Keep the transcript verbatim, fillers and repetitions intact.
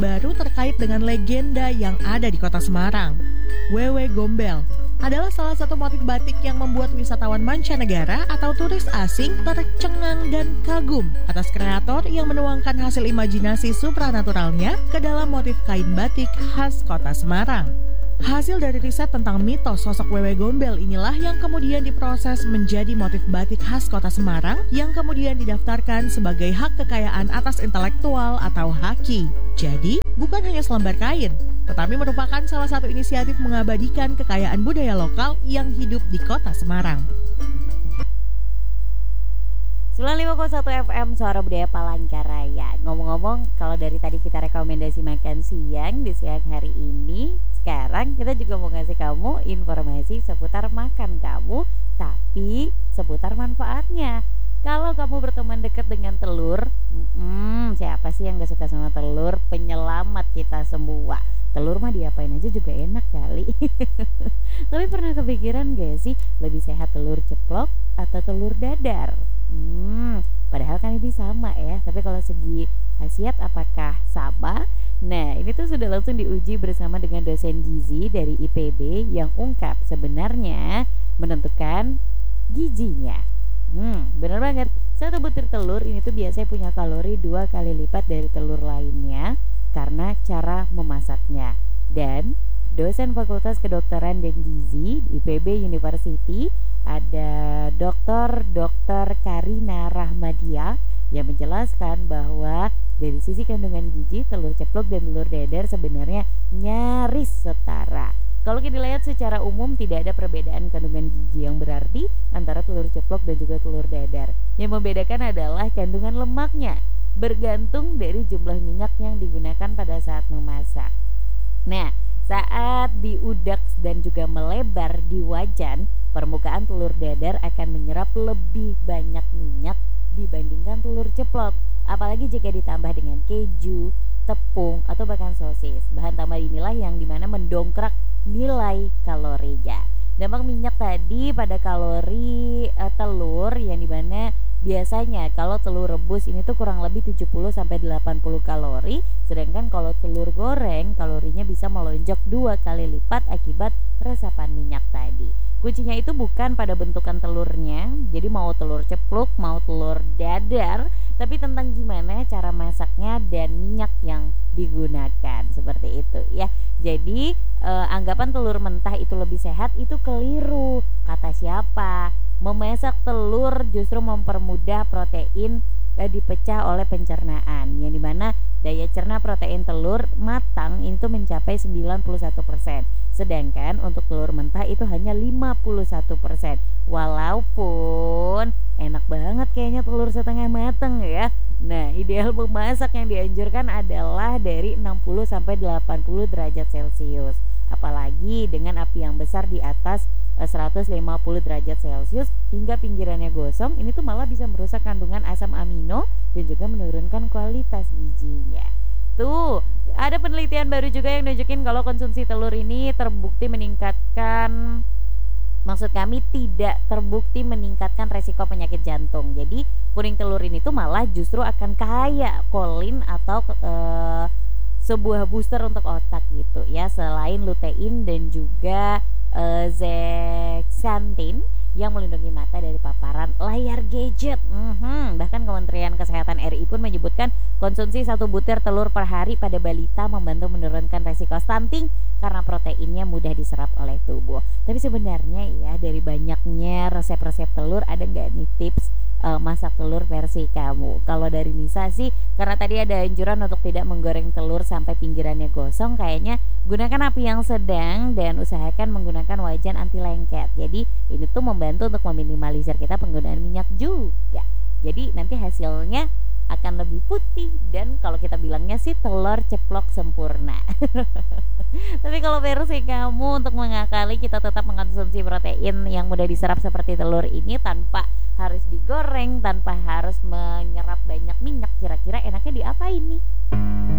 baru terkait dengan legenda yang ada di kota Semarang. Wewe Gombel adalah salah satu motif batik yang membuat wisatawan mancanegara atau turis asing tercengang dan kagum atas kreator yang menuangkan hasil imajinasi supranaturalnya ke dalam motif kain batik khas kota Semarang. Hasil dari riset tentang mitos sosok Wewe Gombel inilah yang kemudian diproses menjadi motif batik khas kota Semarang yang kemudian didaftarkan sebagai hak kekayaan atas intelektual atau haki. Jadi, bukan hanya selembar kain, tetapi merupakan salah satu inisiatif mengabadikan kekayaan budaya lokal yang hidup di kota Semarang. sembilan puluh lima koma satu F M Suara Budaya Palangkaraya. Ngomong-ngomong, kalau dari tadi kita rekomendasi makan siang di siang hari ini, sekarang kita juga mau ngasih kamu informasi seputar makan kamu, tapi seputar manfaatnya. Kalau kamu berteman dekat dengan telur, hmm, siapa sih yang gak suka sama telur? Penyelamat kita semua. Telur mah diapain aja juga enak kali. Tapi pernah kepikiran gak sih lebih sehat telur ceplok atau telur dadar? Hmm, padahal kan ini sama ya. Tapi kalau segi khasiat apakah sama? Nah, ini tuh sudah langsung diuji bersama dengan dosen gizi dari I P B yang ungkap sebenarnya menentukan gizinya. Hmm, benar banget. Satu butir telur ini tuh biasanya punya kalori dua kali lipat dari telur lainnya karena cara memasaknya. Dan dosen Fakultas Kedokteran dan Gizi I P B University ada Doktor Doktor Karina Rahmadia yang menjelaskan bahwa dari sisi kandungan gizi telur ceplok dan telur dadar sebenarnya nyaris setara. Kalau kita lihat secara umum tidak ada perbedaan kandungan gizi yang berarti antara telur ceplok dan juga telur dadar. Yang membedakan adalah kandungan lemaknya, bergantung dari jumlah minyak yang digunakan pada saat memasak. Nah, saat diudak dan juga melebar di wajan, permukaan telur dadar akan menyerap lebih banyak minyak dibandingkan telur ceplok. Apalagi jika ditambah dengan keju, tepung, atau bahkan sosis. Bahan tambah inilah yang dimana mendongkrak nilai kalorinya. Dampak minyak tadi pada kalori e, telur yang dimana biasanya kalau telur rebus ini tuh kurang lebih tujuh puluh sampai delapan puluh kalori, sedangkan kalau telur goreng kalorinya bisa melonjak dua kali lipat akibat resapan minyak tadi. Kuncinya itu bukan pada bentukan telurnya, jadi mau telur ceplok, mau telur dadar, tapi tentang gimana cara masaknya dan minyak yang digunakan, seperti itu ya. Jadi eh, anggapan telur mentah itu lebih sehat itu keliru. Kata siapa? Memasak telur justru mempermudah protein eh, dipecah oleh pencernaan, yang dimana daya cerna protein telur matang itu mencapai sembilan puluh satu persen, sedangkan untuk telur mentah itu hanya lima puluh satu persen. Walaupun enak banget kayaknya telur setengah matang ya. Nah, ideal memasak yang dianjurkan adalah dari enam puluh sampai delapan puluh derajat Celcius. Apalagi dengan api yang besar di atas eh, seratus lima puluh derajat Celcius hingga pinggirannya gosong, ini tuh malah bisa merusak kandungan asam amino dan juga menurunkan kualitas gizinya. Tuh, ada penelitian baru juga yang nunjukin kalau konsumsi telur ini terbukti meningkatkan, maksud kami tidak terbukti meningkatkan resiko penyakit jantung. Jadi kuning telur ini tuh malah justru akan kaya kolin atau e, sebuah booster untuk otak gitu ya, selain lutein dan juga e, zeaxanthin yang melindungi mata dari paparan layar gadget. hmm, Bahkan Kementerian Kesehatan R I pun menyebutkan konsumsi satu butir telur per hari pada balita membantu menurunkan resiko stunting karena proteinnya mudah diserap oleh tubuh. Tapi sebenarnya ya, dari banyaknya resep-resep telur, ada nggak nih tips uh, masak telur versi kamu? Kalau dari Nisa sih, karena tadi ada anjuran untuk tidak menggoreng telur sampai pinggirannya gosong, kayaknya gunakan api yang sedang dan usahakan menggunakan wajan anti lengket. Jadi ini tuh membantu untuk meminimalisir kita penggunaan minyak juga. Jadi nanti hasilnya akan lebih putih dan kalau kita bilangnya sih telur ceplok sempurna. Tapi kalau versi kamu untuk mengakali kita tetap mengkonsumsi protein yang mudah diserap seperti telur ini tanpa harus digoreng, tanpa harus menyerap banyak minyak, kira-kira enaknya diapain nih?